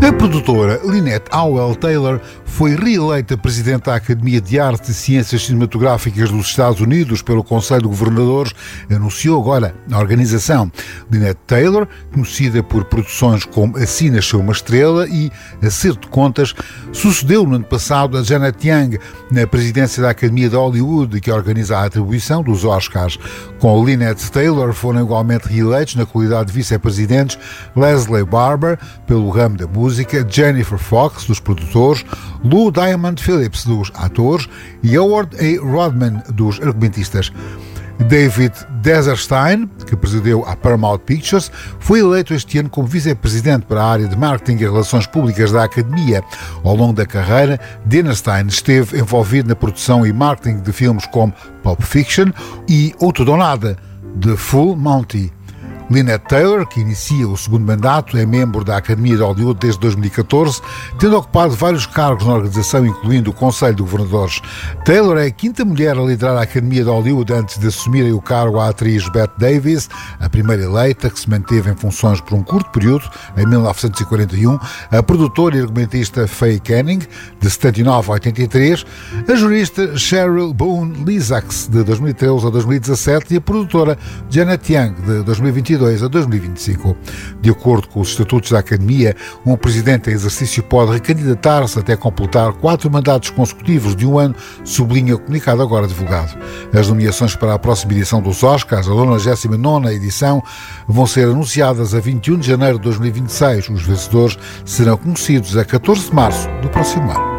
A produtora Lynette Howell Taylor foi reeleita Presidente da Academia de Arte e Ciências Cinematográficas dos Estados Unidos pelo Conselho de Governadores, anunciou agora a organização. Lynette Taylor, conhecida por produções como Assim Nasceu uma Estrela e Acerto de Contas, sucedeu no ano passado a Janet Young na presidência da Academia de Hollywood, que organiza a atribuição dos Oscars. Com Lynette Taylor foram igualmente reeleitos na qualidade de vice-presidentes Leslie Barber, pelo ramo da música, Jennifer Fox, dos produtores, Lou Diamond Phillips, dos atores, e Howard A. Rodman, dos argumentistas. David Deserstein, que presidiu a Paramount Pictures, foi eleito este ano como vice-presidente para a área de marketing e relações públicas da Academia. Ao longo da carreira, Deserstein esteve envolvido na produção e marketing de filmes como Pulp Fiction e Outro do Nada, de Full Monty. Lynette Taylor, que inicia o segundo mandato, é membro da Academia de Hollywood desde 2014, tendo ocupado vários cargos na organização, incluindo o Conselho de Governadores. Taylor é a quinta mulher a liderar a Academia de Hollywood antes de assumirem o cargo a atriz Bette Davis, a primeira eleita, que se manteve em funções por um curto período, em 1941, a produtora e argumentista Faye Canning, de 79 a 83, a jurista Cheryl Boone Lisax, de 2013 a 2017, e a produtora Janet Young, de 2022 a 2025. De acordo com os estatutos da Academia, um presidente em exercício pode recandidatar-se até completar 4 mandatos consecutivos de um ano, sublinha o comunicado agora divulgado. As nomeações para a próxima edição dos Oscars, a 99ª edição, vão ser anunciadas a 21 de janeiro de 2026. Os vencedores serão conhecidos a 14 de março do próximo ano.